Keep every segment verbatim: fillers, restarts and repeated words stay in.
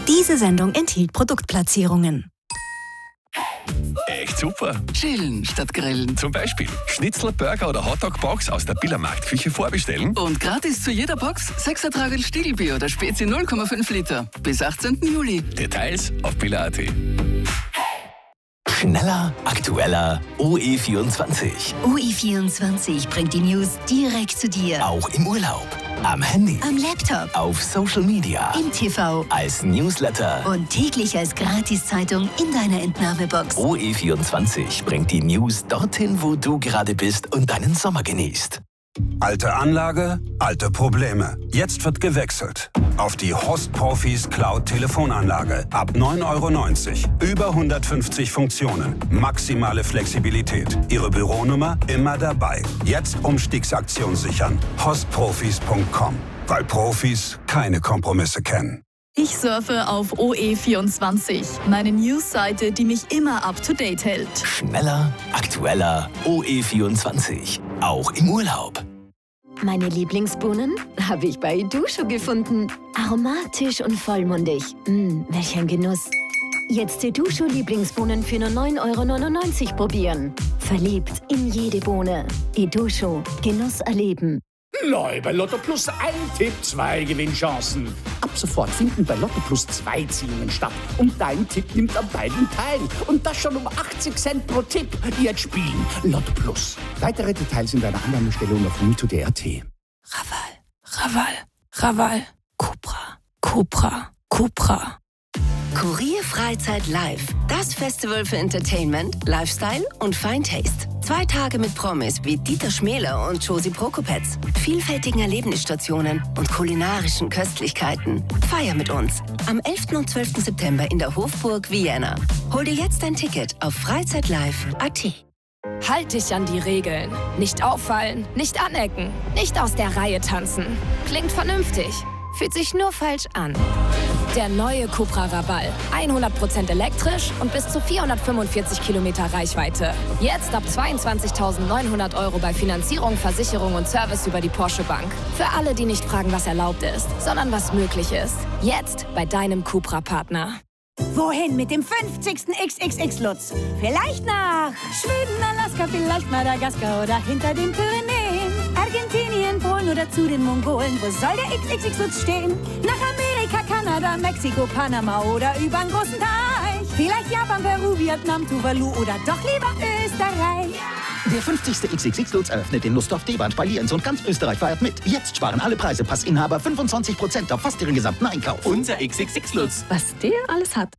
Diese Sendung enthielt Produktplatzierungen. Echt super. Chillen statt grillen. Zum Beispiel Schnitzel, Burger oder Hotdog-Box aus der Biller Marktküche vorbestellen. Und gratis zu jeder Box sechs Tragel Stiegelbier oder Spezi null Komma fünf Liter. Bis achtzehnten Juli. Details auf biller punkt at. Schneller, aktueller, O E vierundzwanzig. O E vierundzwanzig bringt die News direkt zu dir. Auch im Urlaub, am Handy, Am Laptop, auf Social Media, im T V als Newsletter. und täglich als Gratiszeitung in deiner Entnahmebox. O E vierundzwanzig bringt die News dorthin, wo du gerade bist und deinen Sommer genießt. Alte Anlage, alte Probleme. Jetzt wird gewechselt. Auf die Host Profis Cloud Telefonanlage. Ab neun Euro neunzig. Über hundertfünfzig Funktionen. Maximale Flexibilität. Ihre Büronummer immer dabei. Jetzt Umstiegsaktion sichern. hostprofis punkt com. Weil Profis keine Kompromisse kennen. Ich surfe auf O E vierundzwanzig, meine Newsseite, die mich immer up-to-date hält. Schneller, aktueller, O E vierundzwanzig. Auch im Urlaub. Meine Lieblingsbohnen habe ich bei Idusho gefunden. Aromatisch und vollmundig. Mmm, welch ein Genuss. Jetzt Idusho Lieblingsbohnen für nur neun Euro neunundneunzig probieren. Verliebt in jede Bohne. Idusho, Genuss erleben. Neu bei Lotto Plus ein Tipp, zwei Gewinnchancen. Ab sofort finden bei Lotto Plus zwei Ziehungen statt. Und dein Tipp nimmt an beiden teil. Und das schon um achtzig Cent pro Tipp. Jetzt spielen. Lotto Plus. Weitere Details in deiner Annahmestelle und auf unito punkt d r t. Raval, Raval, Raval. Cupra, Cupra, Cupra. Kurier Freizeit Live. Das Festival für Entertainment, Lifestyle und Fine Taste. Zwei Tage mit Promis wie Dieter Schmäler und Josie Prokopetz. Vielfältigen Erlebnisstationen und kulinarischen Köstlichkeiten. Feier mit uns. Am elften und zwölften September in der Hofburg Vienna. Hol dir jetzt dein Ticket auf freizeitlive punkt a t. Halt dich an die Regeln. Nicht auffallen, nicht anecken, nicht aus der Reihe tanzen. Klingt vernünftig, fühlt sich nur falsch an. Der neue Cupra Raval. hundert Prozent elektrisch und bis zu vierhundertfünfundvierzig Kilometer Reichweite. Jetzt ab zweiundzwanzigtausendneunhundert Euro bei Finanzierung, Versicherung und Service über die Porsche Bank. Für alle, die nicht fragen, was erlaubt ist, sondern was möglich ist. Jetzt bei deinem Cupra-Partner. Wohin mit dem fünfzigsten X X X-Lutz? Vielleicht nach Schweden, Alaska, vielleicht Madagaskar oder hinter den Pyrenäen. Argentinien, Polen oder zu den Mongolen. Wo soll der X X X-Lutz stehen? Nach Amerika, Kanada, Mexiko, Panama oder übern großen Teich. Vielleicht Japan, Peru, Vietnam, Tuvalu oder doch lieber Österreich. Der fünfzigste X X X-Lutz eröffnet in Lustdorf, Deband, bei Lienz und ganz Österreich feiert mit. Jetzt sparen alle Preise. Passinhaber fünfundzwanzig Prozent auf fast ihren gesamten Einkauf. Unser X X X-Lutz. Was der alles hat.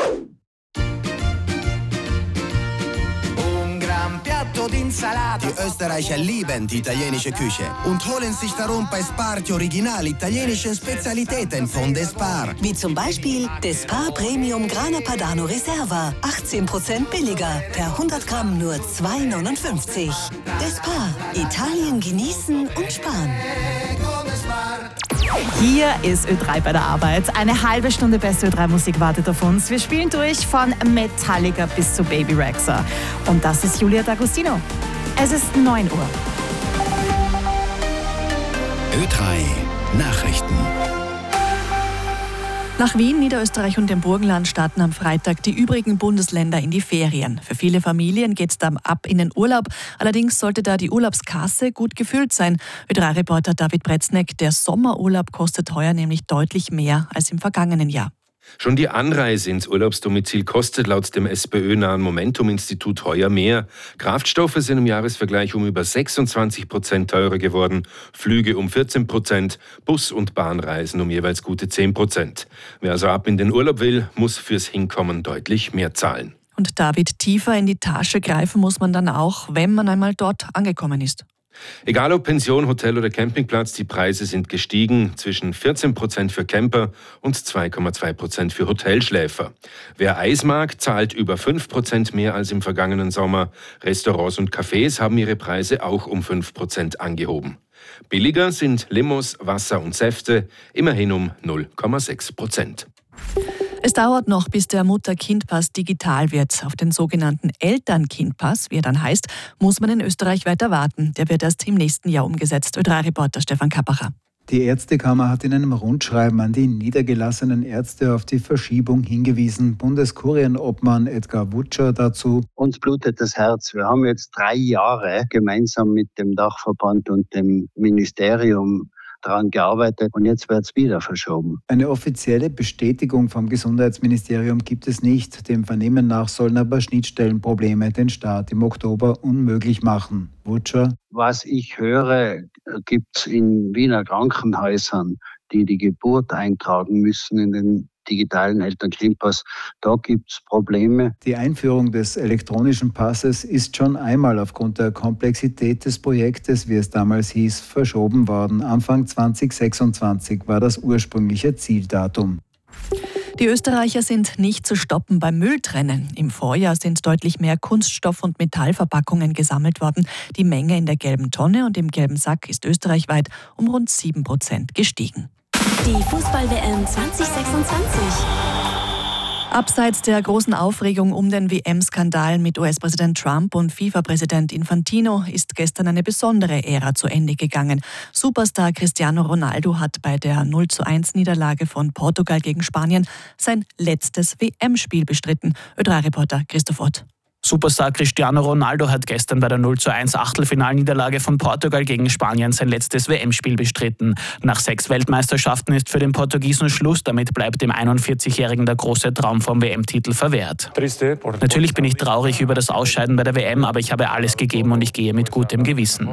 Die Österreicher lieben die italienische Küche und holen sich darum bei Spar die original italienische Spezialitäten von Despar. Wie zum Beispiel Despar Premium Grana Padano Reserva. achtzehn Prozent billiger. Per hundert Gramm nur zwei neunundfünfzig. Despar. Italien genießen und sparen. Hier ist Ö drei bei der Arbeit. Eine halbe Stunde beste Ö drei Musik wartet auf uns. Wir spielen durch von Metallica bis zu Baby Rexha. Und das ist Julia D'Agostino. Es ist neun Uhr. Ö drei Nachrichten. Nach Wien, Niederösterreich und dem Burgenland starten am Freitag die übrigen Bundesländer in die Ferien. Für viele Familien geht es dann ab in den Urlaub. Allerdings sollte da die Urlaubskasse gut gefüllt sein. Ö drei Reporter David Bretzneck, der Sommerurlaub kostet heuer nämlich deutlich mehr als im vergangenen Jahr. Schon die Anreise ins Urlaubsdomizil kostet laut dem SPÖ-nahen Momentum-Institut heuer mehr. Kraftstoffe sind im Jahresvergleich um über sechsundzwanzig Prozent teurer geworden, Flüge um vierzehn Prozent, Bus- und Bahnreisen um jeweils gute zehn Prozent. Wer also ab in den Urlaub will, muss fürs Hinkommen deutlich mehr zahlen. Und David, tiefer in die Tasche greifen muss man dann auch, wenn man einmal dort angekommen ist. Egal ob Pension, Hotel oder Campingplatz, die Preise sind gestiegen. Zwischen vierzehn Prozent für Camper und zwei Komma zwei Prozent für Hotelschläfer. Wer Eis mag, zahlt über fünf Prozent mehr als im vergangenen Sommer. Restaurants und Cafés haben ihre Preise auch um fünf Prozent angehoben. Billiger sind Limos, Wasser und Säfte, immerhin um null Komma sechs Prozent. Es dauert noch, bis der Mutter-Kind-Pass digital wird. Auf den sogenannten Eltern-Kind-Pass, wie er dann heißt, muss man in Österreich weiter warten. Der wird erst im nächsten Jahr umgesetzt. Ö drei Reporter Stefan Kappacher. Die Ärztekammer hat in einem Rundschreiben an die niedergelassenen Ärzte auf die Verschiebung hingewiesen. Bundeskurienobmann Edgar Wutscher dazu. Uns blutet das Herz. Wir haben jetzt drei Jahre gemeinsam mit dem Dachverband und dem Ministerium daran gearbeitet und jetzt wird es wieder verschoben. Eine offizielle Bestätigung vom Gesundheitsministerium gibt es nicht. Dem Vernehmen nach sollen aber Schnittstellenprobleme den Start im Oktober unmöglich machen. Wutscher. Was ich höre, gibt es in Wiener Krankenhäusern, die die Geburt eintragen müssen in den digitalen Elternklimpass. Da gibt es Probleme. Die Einführung des elektronischen Passes ist schon einmal aufgrund der Komplexität des Projektes, wie es damals hieß, verschoben worden. Anfang zwanzig sechsundzwanzig war das ursprüngliche Zieldatum. Die Österreicher sind nicht zu stoppen beim Mülltrennen. Im Vorjahr sind deutlich mehr Kunststoff- und Metallverpackungen gesammelt worden. Die Menge in der gelben Tonne und im gelben Sack ist österreichweit um rund sieben Prozent gestiegen. Die Fußball-W M zwanzig sechsundzwanzig. Abseits der großen Aufregung um den W M-Skandal mit U S-Präsident Trump und FIFA-Präsident Infantino ist gestern eine besondere Ära zu Ende gegangen. Superstar Cristiano Ronaldo hat bei der null zu eins Niederlage von Portugal gegen Spanien sein letztes W M-Spiel bestritten. Ö drei Reporter Christoph Ott. Superstar Cristiano Ronaldo hat gestern bei der null zu eins Achtelfinalniederlage von Portugal gegen Spanien sein letztes W M-Spiel bestritten. Nach sechs Weltmeisterschaften ist für den Portugiesen Schluss, damit bleibt dem einundvierzigjährigen der große Traum vom W M-Titel verwehrt. Natürlich bin ich traurig über das Ausscheiden bei der W M, aber ich habe alles gegeben und ich gehe mit gutem Gewissen.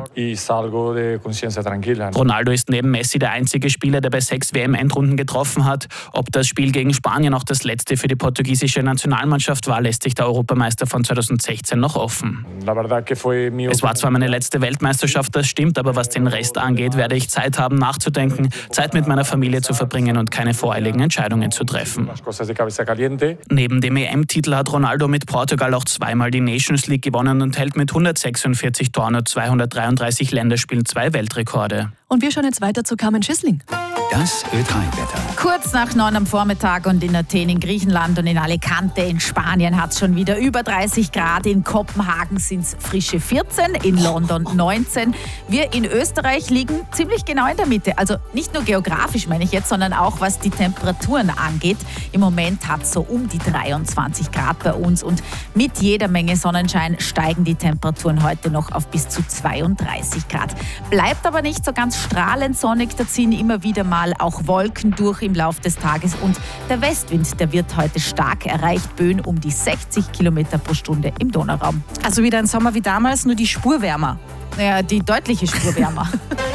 Ronaldo ist neben Messi der einzige Spieler, der bei sechs W M-Endrunden getroffen hat. Ob das Spiel gegen Spanien auch das letzte für die portugiesische Nationalmannschaft war, lässt sich der Europameister von zweitausendsechzehn noch offen. Es war zwar meine letzte Weltmeisterschaft, das stimmt, aber was den Rest angeht, werde ich Zeit haben nachzudenken, Zeit mit meiner Familie zu verbringen und keine voreiligen Entscheidungen zu treffen. Neben dem E M-Titel hat Ronaldo mit Portugal auch zweimal die Nations League gewonnen und hält mit hundertsechsundvierzig Toren und zweihundertdreiunddreißig Länderspielen zwei Weltrekorde. Und wir schauen jetzt weiter zu Carmen Schissling. Das Ö drei Wetter. Kurz nach neun am Vormittag und in Athen in Griechenland und in Alicante in Spanien hat es schon wieder über dreißig Grad. In Kopenhagen sind es frische vierzehn, in London neunzehn. Wir in Österreich liegen ziemlich genau in der Mitte. Also nicht nur geografisch meine ich jetzt, sondern auch was die Temperaturen angeht. Im Moment hat es so um die dreiundzwanzig Grad bei uns und mit jeder Menge Sonnenschein steigen die Temperaturen heute noch auf bis zu zweiunddreißig Grad. Bleibt aber nicht so ganz strahlend sonnig, da ziehen immer wieder mal auch Wolken durch im Laufe des Tages und der Westwind, der wird heute stark erreicht, Böen um die sechzig Kilometer pro Stunde im Donauraum. Also wieder ein Sommer wie damals, nur die Spur wärmer. Ja, die deutliche Spur wärmer.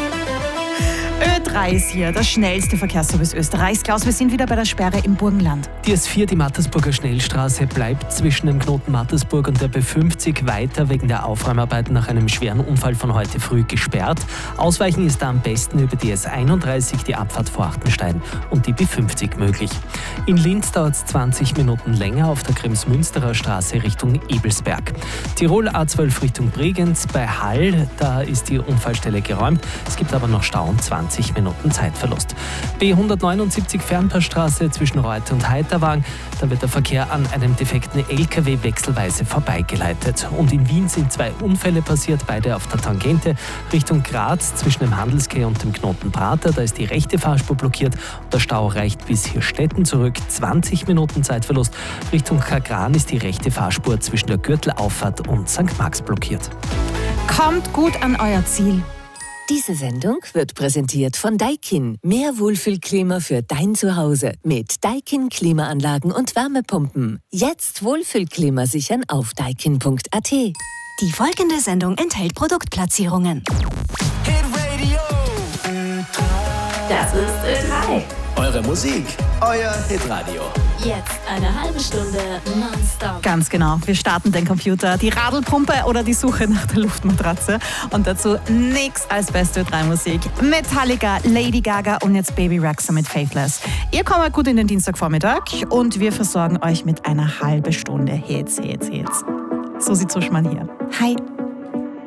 Ö drei ist hier, das schnellste Verkehrsservice Österreichs. Klaus, wir sind wieder bei der Sperre im Burgenland. Die S vier, die Mattersburger Schnellstraße, bleibt zwischen dem Knoten Mattersburg und der B fünfzig weiter wegen der Aufräumarbeiten nach einem schweren Unfall von heute früh gesperrt. Ausweichen ist da am besten über die S einunddreißig, die Abfahrt vor Achtenstein und die B fünfzig möglich. In Linz dauert es zwanzig Minuten länger auf der Kremsmünsterer Straße Richtung Ebelsberg. Tirol A zwölf Richtung Bregenz, bei Hall, da ist die Unfallstelle geräumt. Es gibt aber noch Stau und zwanzig Minuten Zeitverlust. B hundertneunundsiebzig Fernpassstraße zwischen Reuth und Heiterwagen. Da wird der Verkehr an einem defekten L K W wechselweise vorbeigeleitet. Und in Wien sind zwei Unfälle passiert, beide auf der Tangente Richtung Graz zwischen dem Handelsquai und dem Knoten Prater. Da ist die rechte Fahrspur blockiert und der Stau reicht bis Hirstetten zurück. zwanzig Minuten Zeitverlust. Richtung Kagran ist die rechte Fahrspur zwischen der Gürtelauffahrt und Sankt Marx blockiert. Kommt gut an euer Ziel. Diese Sendung wird präsentiert von Daikin. Mehr Wohlfühlklima für dein Zuhause mit Daikin Klimaanlagen und Wärmepumpen. Jetzt Wohlfühlklima sichern auf daikin punkt a t. Die folgende Sendung enthält Produktplatzierungen. Das ist Ö drei. Eure Musik, euer Hitradio. Jetzt eine halbe Stunde nonstop. Ganz genau. Wir starten den Computer, die Radelpumpe oder die Suche nach der Luftmatratze. Und dazu nix als beste Ö drei Musik. Metallica, Lady Gaga und jetzt Baby Rexha mit Faithless. Ihr kommt gut in den Dienstagvormittag und wir versorgen euch mit einer halben Stunde Hits, Hits, Hits. So sieht Suschmann hier. Hi.